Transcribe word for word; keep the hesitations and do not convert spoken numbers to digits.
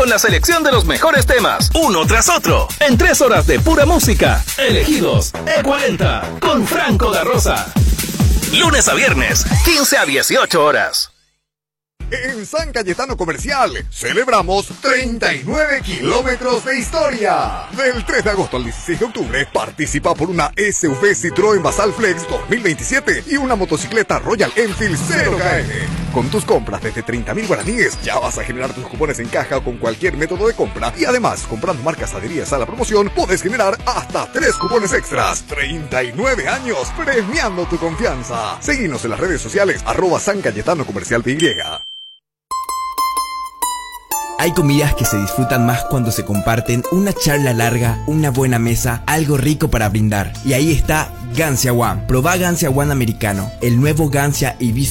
con la selección de los mejores temas, uno tras otro, en tres horas de pura música. Elegidos E cuarenta con Franco da Rosa. Lunes a viernes, quince a dieciocho horas. En San Cayetano Comercial celebramos treinta y nueve kilómetros de historia. Del tres de agosto al dieciséis de octubre participa por una S U V Citroën Basal Flex dos mil veintisiete y una motocicleta Royal Enfield cero K N. Con tus compras desde treinta mil guaraníes ya vas a generar tus cupones en caja o con cualquier método de compra, y además comprando marcas adheridas a la promoción puedes generar hasta tres cupones extras. treinta y nueve años premiando tu confianza. Seguinos en las redes sociales arroba San Cayetano Comercial P Y. Hay comidas que se disfrutan más cuando se comparten una charla larga, una buena mesa, algo rico para brindar. Y ahí está Gancia One. Probá Gancia One americano, el nuevo Gancia Ibis